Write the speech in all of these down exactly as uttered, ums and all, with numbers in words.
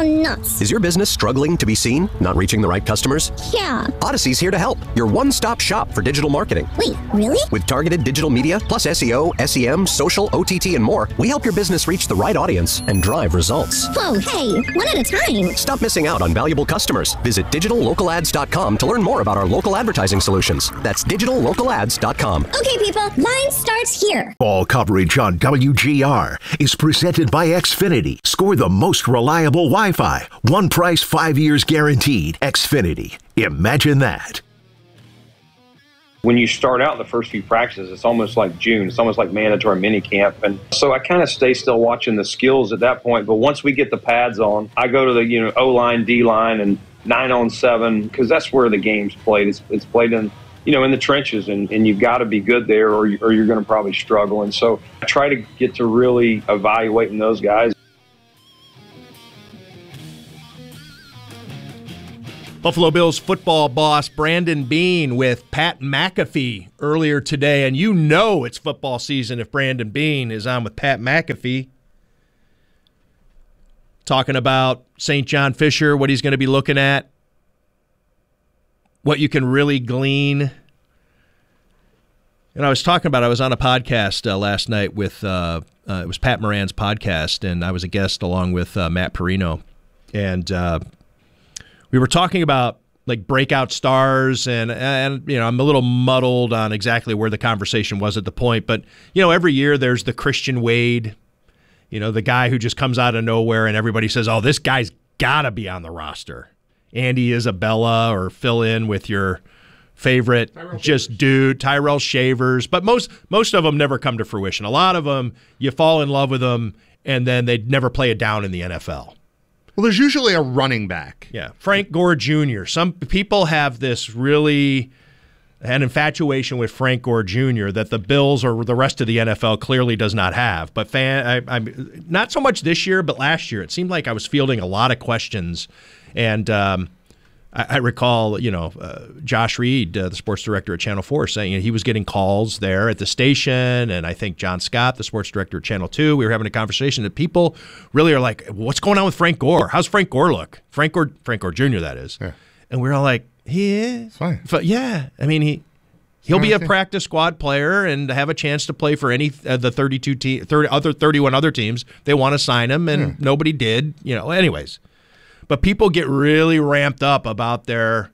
all nuts. Is your business struggling to be seen? Not reaching the right customers? Yeah. Odyssey's here to help. Your one-stop shop for digital marketing. Wait, really? With targeted digital media, plus S E O, S E M, social, O T T, and more, we help your business reach the right audience and drive results. Whoa, hey, one at a time. Stop missing out on valuable customers. Visit digital local ads dot com to learn more about our local advertising solutions. That's digital local ads dot com. Okay, people, line starts here. All coverage on W G R is presented by Xfinity. Score the most reliable Wi-Fi. One price, five years guaranteed. Xfinity. Imagine that. When you start out the first few practices, it's almost like June. It's almost like mandatory mini camp. And so I kind of stay still watching the skills at that point. But once we get the pads on, I go to the, you know, O-line, D-line, and nine on seven, because that's where the game's played. It's, it's played in, you know, in the trenches, and, and you've got to be good there or, you, or you're going to probably struggle. And so I try to get to really evaluating those guys. Buffalo Bills football boss Brandon Beane with Pat McAfee earlier today, and you know it's football season if Brandon Beane is on with Pat McAfee. Talking about Saint John Fisher, what he's going to be looking at, what you can really glean. And I was talking about, I was on a podcast uh, last night with, uh, uh, it was Pat Moran's podcast, and I was a guest along with uh, Matt Perino. And uh, we were talking about like breakout stars, and, and, you know, I'm a little muddled on exactly where the conversation was at the point. But, you know, every year there's the Christian Wade, you know, the guy who just comes out of nowhere and everybody says, oh, this guy's got to be on the roster. Andy Isabella, or fill in with your favorite Tyrell just Shavers. dude, Tyrell Shavers. But most most of them never come to fruition. A lot of them, you fall in love with them, and then they never play it down in the N F L. Well, there's usually a running back. Yeah, Frank Gore Junior Some people have this really an infatuation with Frank Gore Junior that the Bills or the rest of the N F L clearly does not have. But fan, I, I'm not so much this year, but last year it seemed like I was fielding a lot of questions. And um, I, I recall, you know, uh, Josh Reed, uh, the sports director at Channel four, saying he was getting calls there at the station. And I think John Scott, the sports director at Channel two, we were having a conversation that people really are like, what's going on with Frank Gore? How's Frank Gore look? Frank Gore, Frank Gore Junior, that is. Yeah. And we're all like, he is. Fine. But yeah, I mean, he, he'll be a practice squad player and have a chance to play for any of the thirty-two te- thirty, other thirty-one other teams. They want to sign him, and yeah. nobody did. You know, anyways. But people get really ramped up about their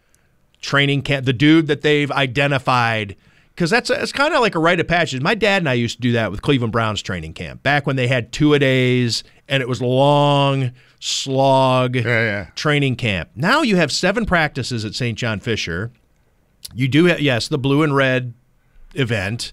training camp, the dude that they've identified, because that's it's kind of like a rite of passage. My dad and I used to do that with Cleveland Browns training camp back when they had two-a-days and it was long slog yeah, yeah. training camp. Now you have seven practices at Saint John Fisher. You do have, yes, the blue and red event,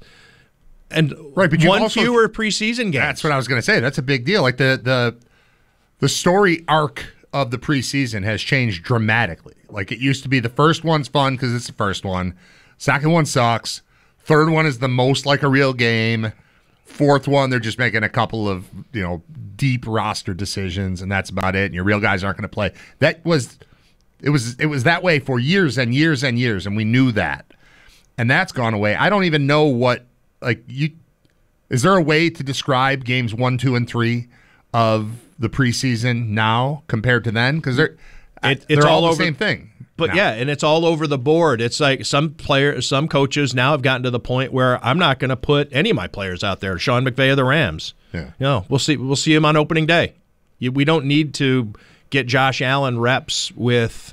and right, but you one also, fewer preseason games. That's what I was going to say. That's a big deal. Like the the the story arc of the preseason has changed dramatically. Like it used to be the first one's fun because it's the first one. Second one sucks. Third one is the most like a real game. Fourth one, they're just making a couple of, you know, deep roster decisions, and that's about it. And your real guys aren't going to play. That was it was it was that way for years and years and years, and we knew that. And that's gone away. I don't even know what like you is there a way to describe games one, two, and three of the preseason now compared to then? Because they're it, they're it's all, all the over, same thing. But now. yeah, and it's all over the board. It's like some players, some coaches now have gotten to the point where I'm not going to put any of my players out there. Sean McVay of the Rams. Yeah. You know, we'll see. We'll see him on opening day. We don't need to get Josh Allen reps with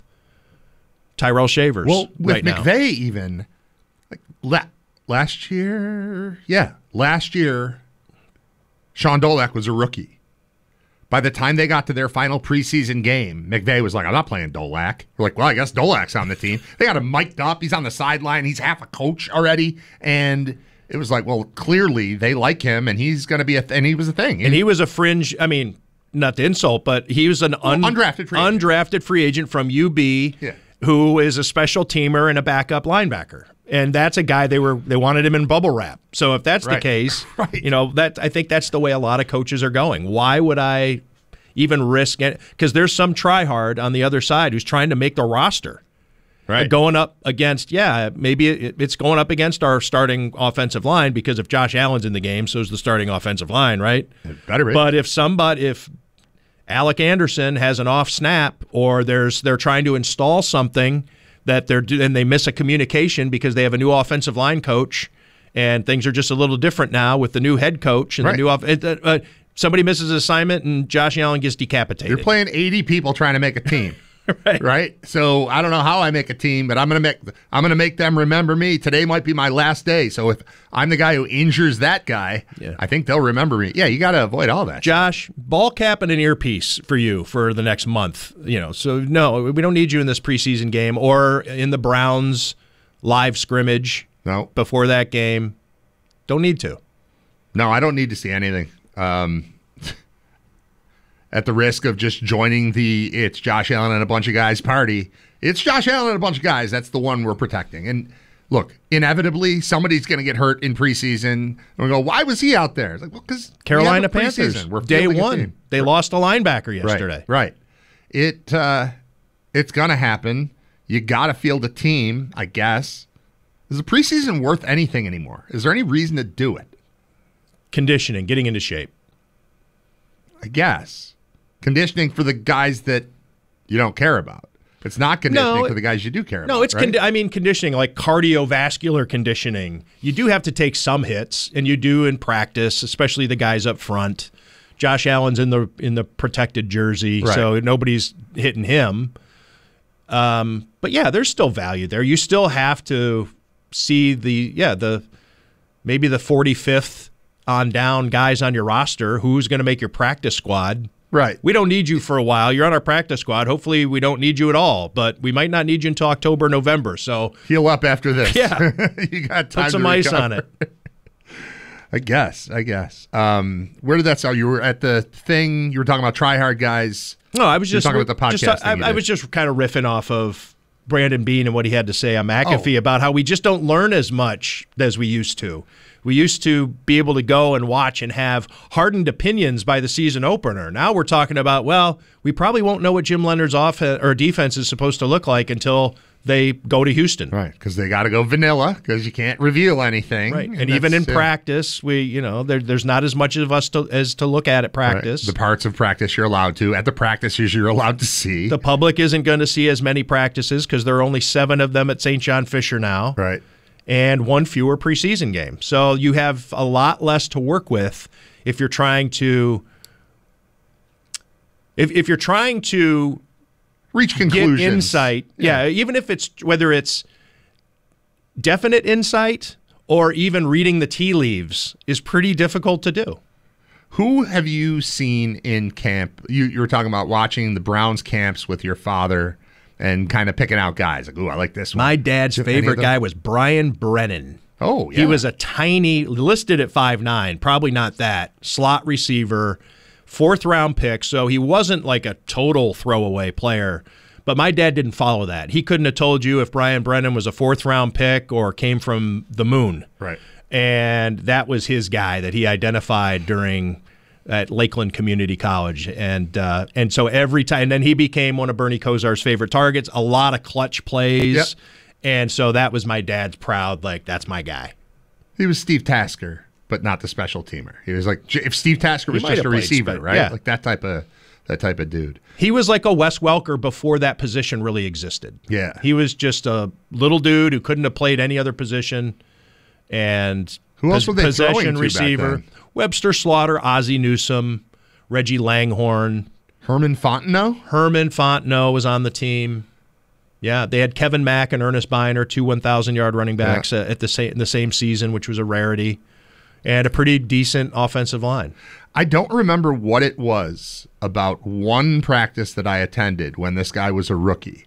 Tyrell Shavers. Well, with right McVay now. even like la- last year, yeah, last year, Sean Dolak was a rookie. By the time they got to their final preseason game, McVay was like, I'm not playing Dolak. We're like, well, I guess Dolak's on the team. They got him mic'd up. He's on the sideline. He's half a coach already. And it was like, well, clearly they like him, and he's going to be a th- – and he was a thing. And he was a fringe – I mean, not to insult, but he was an un- well, undrafted free agent. undrafted free agent from U B yeah. who is a special teamer and a backup linebacker. And that's a guy they were they wanted him in bubble wrap. So if that's right. the case, right. you know, that I think that's the way a lot of coaches are going. Why would I even risk it? Because there's some tryhard on the other side who's trying to make the roster. Right. Going up against, yeah, maybe it, it's going up against our starting offensive line, because if Josh Allen's in the game, so is the starting offensive line, right? It better be. But if somebody, if Alec Anderson has an off snap, or there's they're trying to install something that they're do, and they miss a communication because they have a new offensive line coach, and things are just a little different now with the new head coach and right. the new off. Uh, uh, somebody misses an assignment, and Josh Allen gets decapitated. You're playing eighty people trying to make a team. Right. right. So I don't know how I make a team, but I'm gonna make I'm gonna make them remember me. Today might be my last day. So if I'm the guy who injures that guy, yeah. I think they'll remember me. Yeah, you got to avoid all that. Josh, ball cap and an earpiece for you for the next month. You know, so no, we don't need you in this preseason game or in the Browns live scrimmage. No, before that game, don't need to. No, I don't need to see anything. Um, At the risk of just joining the it's Josh Allen and a bunch of guys party. It's Josh Allen and a bunch of guys. That's the one we're protecting. And look, inevitably, somebody's going to get hurt in preseason. And we go, why was he out there? It's like, well, because Carolina Panthers, we're day one. They right. lost a linebacker yesterday. Right. right. It uh, it's going to happen. You got to field a team, I guess. Is the preseason worth anything anymore? Is there any reason to do it? Conditioning, getting into shape. I guess. Conditioning for the guys that you don't care about. It's not conditioning no, for the guys you do care no, about. No, it's, right? condi- I mean, conditioning, like cardiovascular conditioning. You do have to take some hits, and you do in practice, especially the guys up front. Josh Allen's in the in the protected jersey, right. so nobody's hitting him. Um, but yeah, there's still value there. You still have to see the, yeah, the maybe the forty-fifth on down guys on your roster. Who's going to make your practice squad? Right. We don't need you for a while. You're on our practice squad. Hopefully we don't need you at all, but we might not need you until October, November. So heal up after this. Yeah. You got time Put some to ice recover. on it. I guess. I guess. Um, where did that sound? You were at the thing, you were talking about Try Hard Guys. No, I was just talking about the podcast. Just, I, I was just kind of riffing off of Brandon Beane and what he had to say on McAfee oh. about how we just don't learn as much as we used to. We used to be able to go and watch and have hardened opinions by the season opener. Now we're talking about, well, we probably won't know what Jim Leonard's offense or defense is supposed to look like until they go to Houston. Right, because they got to go vanilla because you can't reveal anything. Right, and, and even in uh, practice, we you know there, there's not as much of us to, as to look at at practice. Right. The parts of practice you're allowed to. At the practices you're allowed to see. The public isn't going to see as many practices because there are only seven of them at Saint John Fisher now. Right. And one fewer preseason game. So you have a lot less to work with if you're trying to if if you're trying to reach conclusions. Get insight. Yeah. yeah, even if it's whether it's definite insight or even reading the tea leaves is pretty difficult to do. Who have you seen in camp? You you were talking about watching the Browns camps with your father. And kind of picking out guys. Like, ooh, I like this one. My dad's favorite guy was Brian Brennan. Oh, yeah. He was a tiny, listed at five nine, probably not that, slot receiver, fourth round pick, so he wasn't like a total throwaway player. But my dad didn't follow that. He couldn't have told you if Brian Brennan was a fourth round pick or came from the moon. Right. And that was his guy that he identified during at Lakeland Community College. And uh, and so every time, and then he became one of Bernie Kosar's favorite targets, a lot of clutch plays. Yep. And so that was my dad's proud, like, that's my guy. He was Steve Tasker, but not the special teamer. He was like, if Steve Tasker was just a receiver, spe- right? Yeah. Like that type of that type of dude. He was like a Wes Welker before that position really existed. Yeah. He was just a little dude who couldn't have played any other position. And who else were they possession throwing to receiver. back then? Webster Slaughter, Ozzie Newsome, Reggie Langhorne. Herman Fontenot? Herman Fontenot was on the team. Yeah, they had Kevin Mack and Ernest Biner, two one thousand-yard running backs yeah. at the same, in the same season, which was a rarity, and a pretty decent offensive line. I don't remember what it was about one practice that I attended when this guy was a rookie,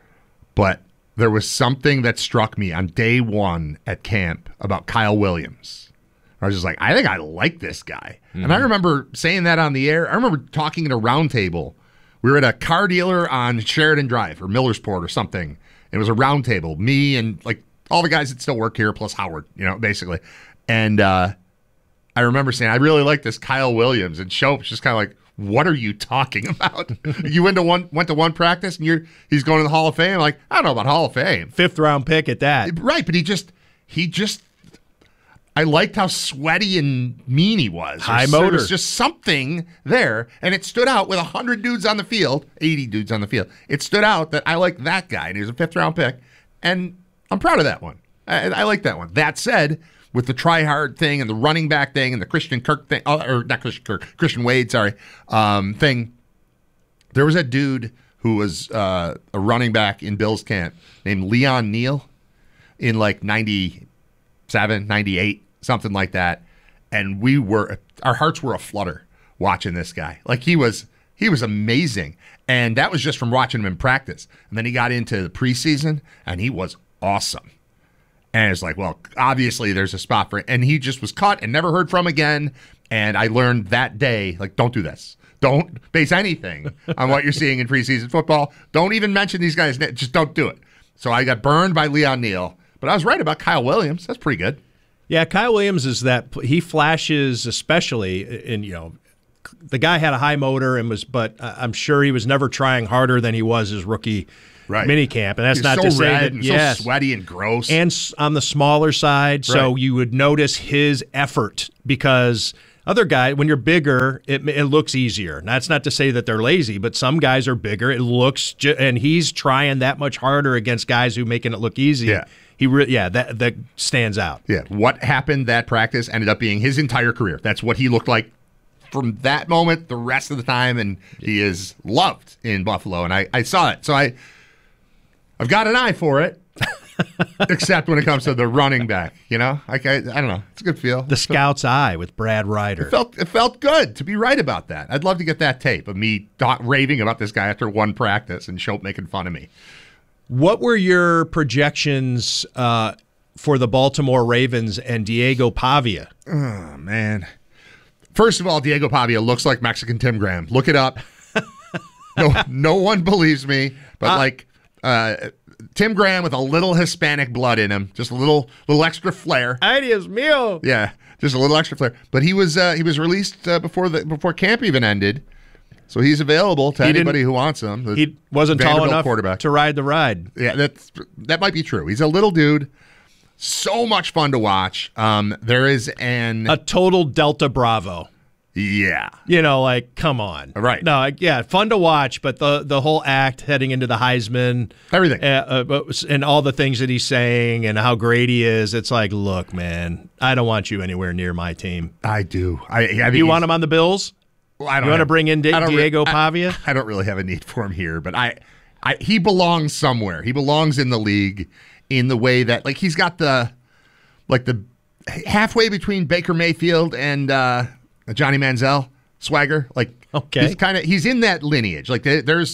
but there was something that struck me on day one at camp about Kyle Williams. I was just like, I think I like this guy. Mm-hmm. And I remember saying that on the air. I remember talking at a round table. We were at a car dealer on Sheridan Drive or Millersport or something. It was a round table. Me and like all the guys that still work here plus Howard, you know, basically. And uh, I remember saying, I really like this Kyle Williams. And Shope's just kind of like, what are you talking about? You went to one went to one practice and you're he's going to the Hall of Fame. I'm like, I don't know about Hall of Fame. Fifth round pick at that. Right, but he just he just I liked how sweaty and mean he was. High There's- motor. There was just something there, and it stood out with one hundred dudes on the field, eighty dudes on the field. It stood out that I like that guy, and he was a fifth-round pick, and I'm proud of that one. I, I like that one. That said, with the try-hard thing and the running back thing and the Christian Kirk thing, oh, or not Christian Kirk, Christian Wade, sorry, um, thing, there was a dude who was uh, a running back in Bills camp named Leon Neal in like ninety-seven, ninety-eight, something like that. And we were, our hearts were aflutter watching this guy. Like he was, he was amazing. And that was just from watching him in practice. And then he got into the preseason and he was awesome. And it's like, well, obviously there's a spot for it. And he just was cut and never heard from again. And I learned that day, like, don't do this. Don't base anything on what you're seeing in preseason football. Don't even mention these guys. Just don't do it. So I got burned by Leon Neal. But I was right about Kyle Williams. That's pretty good. Yeah, Kyle Williams is that he flashes, especially in, you know, the guy had a high motor and was, but I'm sure he was never trying harder than he was his rookie right. minicamp. And that's He's not so to say red that, and yes, so sweaty and gross. and on the smaller side, so Right. you would notice his effort because other guy, when you're bigger, it it looks easier. And that's not to say that they're lazy, but some guys are bigger. It looks, ju- and he's trying that much harder against guys who making it look easy. Yeah. He re- yeah, that that stands out. Yeah, what happened that practice ended up being his entire career. That's what he looked like from that moment the rest of the time, and he is loved in Buffalo, and I, I saw it. So I, I've got an eye for it, except when it comes to the running back. You know, like I, I don't know. It's a good feel. The scout's eye with Brad Ryder. It felt, it felt good to be right about that. I'd love to get that tape of me talk, raving about this guy after one practice and Shope making fun of me. What were your projections uh, for the Baltimore Ravens and Diego Pavia? Oh, man. First of all, Diego Pavia looks like Mexican Tim Graham. Look it up. no, no one believes me, but uh, like uh, Tim Graham with a little Hispanic blood in him, just a little, little extra flair. Ay, Dios mío. Yeah, just a little extra flair. But he was uh, he was released uh, before the before camp even ended. So he's available to he anybody who wants him. The he wasn't tall enough quarterback. to ride the ride. Yeah, that's that might be true. He's a little dude. So much fun to watch. Um, there is an a total Delta Bravo. Yeah, you know, like come on, right? No, like, yeah, fun to watch, but the the whole act heading into the Heisman, everything, uh, uh, and all the things that he's saying and how great he is. It's like, look, man, I don't want you anywhere near my team. I do. I, I mean, you want him on the Bills? Well, I don't you want to have, bring in Di- Diego re- Pavia? I, I don't really have a need for him here, but I, I, he belongs somewhere. He belongs in the league in the way that, like, he's got the, like the halfway between Baker Mayfield and uh, Johnny Manziel swagger. Like, okay, he's kind of he's in that lineage. Like, there's,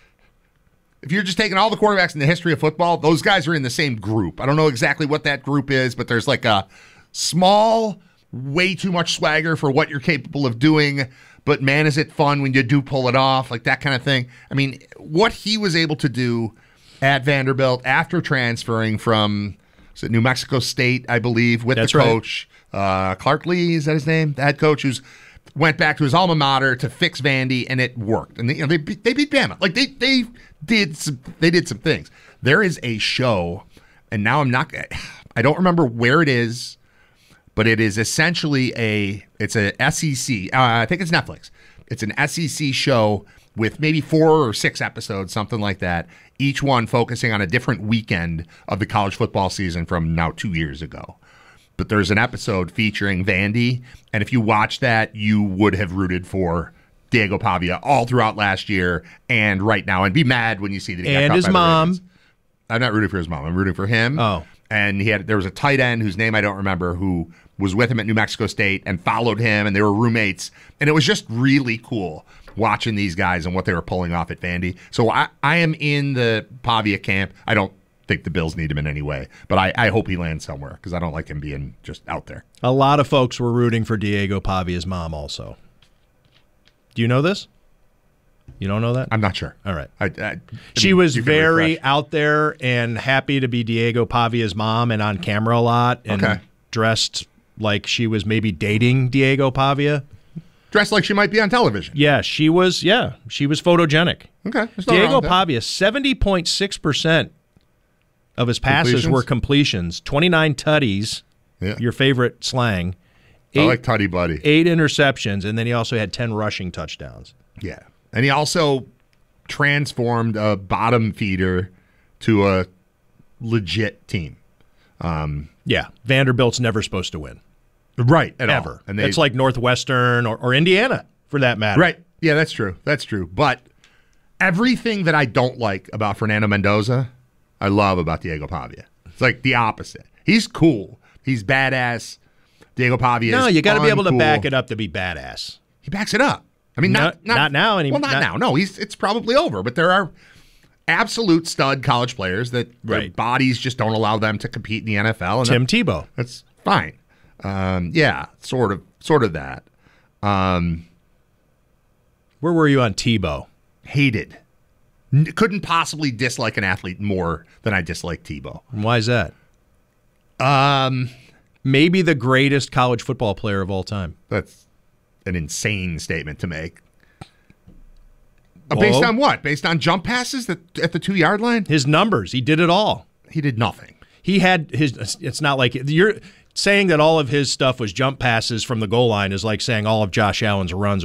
if you're just taking all the quarterbacks in the history of football, those guys are in the same group. I don't know exactly what that group is, but there's like a small, way too much swagger for what you're capable of doing. But man, is it fun when you do pull it off, like that kind of thing. I mean, what he was able to do at Vanderbilt after transferring from is it New Mexico State, I believe, with That's the coach, right. uh, Clark Lee, is that his name? The head coach who's went back to his alma mater to fix Vandy, and it worked. And they, you know, they, beat, they beat Bama. Like they they did some, they did some things. There is a show, and now I'm not. I don't remember where it is. But it is essentially a, it's a S E C, uh, I think it's Netflix. It's an S E C show with maybe four or six episodes, something like that, each one focusing on a different weekend of the college football season from now two years ago. But there's an episode featuring Vandy, and if you watch that, you would have rooted for Diego Pavia all throughout last year and right now, and be mad when you see that he got and cut his by the mom. Ravens. I'm not rooting for his mom. I'm rooting for him. Oh. And he had there was a tight end whose name I don't remember who was with him at New Mexico State and followed him, and they were roommates. And it was just really cool watching these guys and what they were pulling off at Vandy. So I, I am in the Pavia camp. I don't think the Bills need him in any way, but I, I hope he lands somewhere because I don't like him being just out there. A lot of folks were rooting for Diego Pavia's mom also. Do you know this? You don't know that? I'm not sure. All right. I, I, she I mean, was you can very refresh. out there and happy to be Diego Pavia's mom and on camera a lot and Okay. dressed like she was maybe dating Diego Pavia. Dressed like she might be on television. Yeah, she was, yeah, she was photogenic. Okay. There's nothing wrong Diego with that. Pavia, seventy point six percent of his passes Completions? were completions, twenty-nine tutties, Yeah. your favorite slang. Eight, I like Tutty Buddy. Eight interceptions, and then he also had ten rushing touchdowns. Yeah. And he also transformed a bottom feeder to a legit team. Um, yeah. Vanderbilt's never supposed to win. Right. At Ever. all. And they, it's like Northwestern or, or Indiana, for that matter. Right. Yeah, that's true. That's true. But everything that I don't like about Fernando Mendoza, I love about Diego Pavia. It's like the opposite. He's cool. He's badass. Diego Pavia No, is you got to be able to uncool. back it up to be badass. He backs it up. I mean, not Not- not now anymore. Well, not, Not- now. No, he's it's probably over. But there are absolute stud college players that their Right. bodies just don't allow them to compete in the N F L. And Tim that- Tebow. that's fine. Um, yeah, sort of, sort of that. Um, Where were you on Tebow? hated. N- couldn't possibly dislike an athlete more than I dislike Tebow. And why is that? Um, Maybe the greatest college football player of all time. that's an insane statement to make. Uh, based Whoa. on what? Based on jump passes that, at the two yard line? His numbers, he did it all. He did nothing. He had his. It's not like you're saying that all of his stuff was jump passes from the goal line is like saying all of Josh Allen's runs